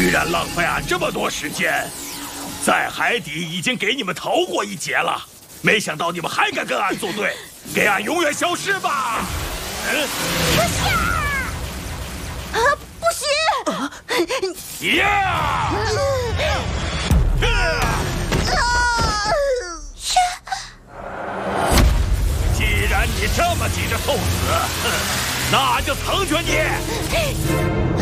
居然浪费俺这么多时间，在海底已经给你们逃过一劫了，没想到你们还敢跟俺作对，给俺永远消失吧！ 不行！ 呀！既然你这么急着送死，那俺就成全你。